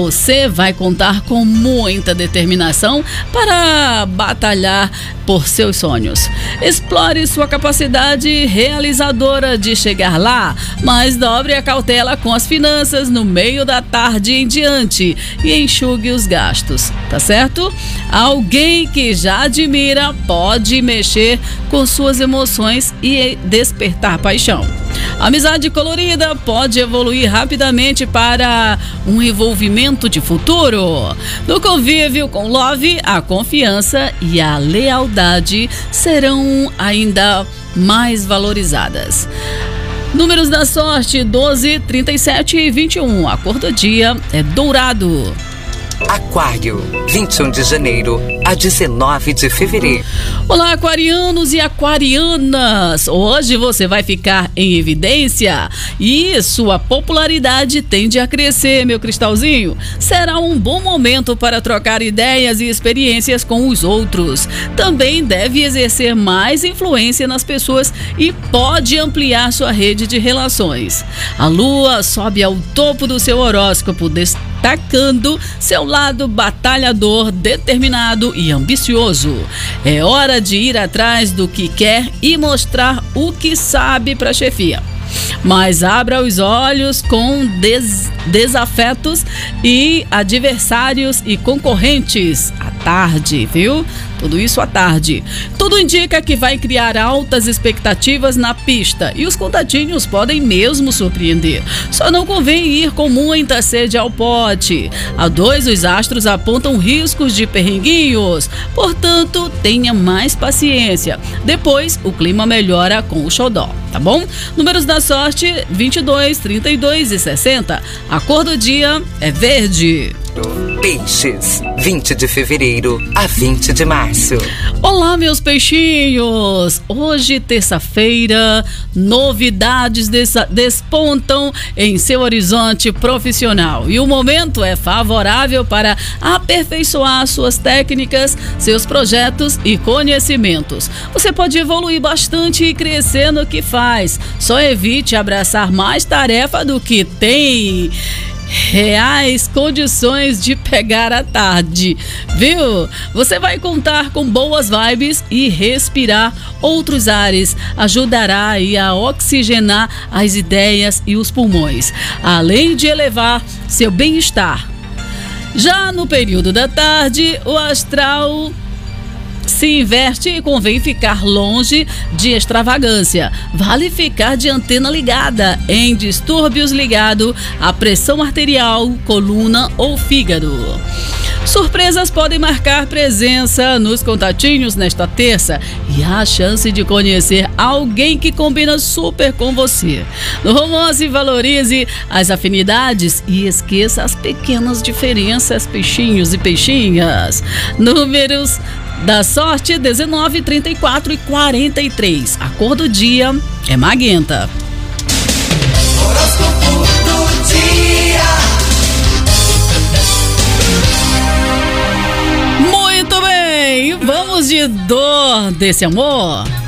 Você vai contar com muita determinação para batalhar por seus sonhos. Explore sua capacidade realizadora de chegar lá, mas dobre a cautela com as finanças no meio da tarde em diante e enxugue os gastos, tá certo? Alguém que já admira pode mexer com suas emoções e despertar paixão. A amizade colorida pode evoluir rapidamente para um envolvimento de futuro. No convívio com Love, a confiança e a lealdade serão ainda mais valorizadas. Números da sorte: 12, 37 e 21. A cor do dia é dourado. Aquário, 21 de janeiro a 19 de fevereiro. Olá, aquarianos e aquarianas! Hoje você vai ficar em evidência e sua popularidade tende a crescer, meu cristalzinho. Será um bom momento para trocar ideias e experiências com os outros. Também deve exercer mais influência nas pessoas e pode ampliar sua rede de relações. A lua sobe ao topo do seu horóscopo, destacando seu lado batalhador, determinado e ambicioso. É hora de ir atrás do que quer e mostrar o que sabe para a chefia. Mas abra os olhos com desafetos e adversários e concorrentes à tarde, viu? Tudo isso à tarde. Tudo indica que vai criar altas expectativas na pista e os contatinhos podem mesmo surpreender. Só não convém ir com muita sede ao pote. A 2, os astros apontam riscos de perrenguinhos, portanto, tenha mais paciência. Depois, o clima melhora com o xodó, tá bom? Números da sorte: 22, 32 e 60. A cor do dia é verde. Peixes, 20 de fevereiro a 20 de março. Olá, meus peixinhos! Hoje, terça-feira, novidades despontam em seu horizonte profissional e o momento é favorável para aperfeiçoar suas técnicas, seus projetos e conhecimentos. Você pode evoluir bastante e crescer no que faz. Só evite abraçar mais tarefa do que tem reais condições de pegar à tarde, viu? Você vai contar com boas vibes e respirar outros ares ajudará aí a oxigenar as ideias e os pulmões, além de elevar seu bem-estar. Já no período da tarde, o astral se inverte e convém ficar longe de extravagância. Vale ficar de antena ligada em distúrbios ligado à pressão arterial, coluna ou fígado. Surpresas podem marcar presença nos contatinhos nesta terça e há a chance de conhecer alguém que combina super com você. No romance, valorize as afinidades e esqueça as pequenas diferenças, peixinhos e peixinhas. Números da sorte: 19, 34 e 43. A cor do dia é magenta. Horóscopo do dia. Muito bem, vamos de dor desse amor.